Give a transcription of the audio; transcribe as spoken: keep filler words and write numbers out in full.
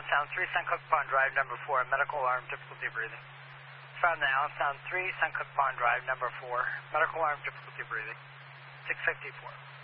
Allentown three, Suncook Pond Drive, number four, medical alarm, difficulty breathing. Found the Allentown three, Suncook Pond Drive, number four, medical alarm, difficulty breathing. six fifty-four.